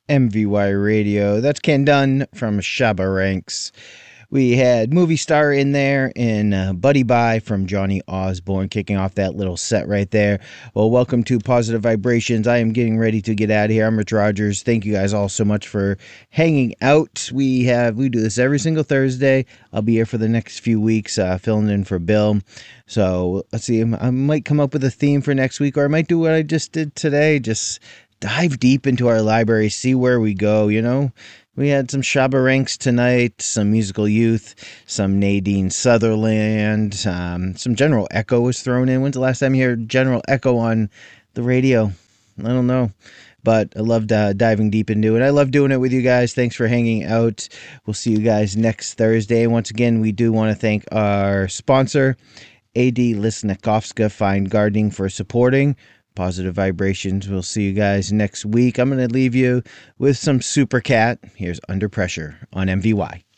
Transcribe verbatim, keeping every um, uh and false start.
M V Y Radio. That's Ken Dunn from Shabba Ranks. We had Movie Star in there and uh, Buddy Bye from Johnny Osborne kicking off that little set right there. Well, welcome to Positive Vibrations. I am getting ready to get out of here. I'm Rich Rogers. Thank you guys all so much for hanging out. We have we do this every single Thursday. I'll be here for the next few weeks, uh, filling in for Bill. So let's see. I might come up with a theme for next week, or I might do what I just did today. Just dive deep into our library, see where we go, you know? We had some Shabba Ranks tonight, some Musical Youth, some Nadine Sutherland, um, some General Echo was thrown in. When's the last time you heard General Echo on the radio? I don't know. But I loved uh, diving deep into it. I love doing it with you guys. Thanks for hanging out. We'll see you guys next Thursday. Once again, we do want to thank our sponsor, A D Lisnakovska Fine Gardening, for supporting Positive Vibrations. We'll see you guys next week. I'm going to leave you with some Super Cat. Here's Under Pressure on M V Y.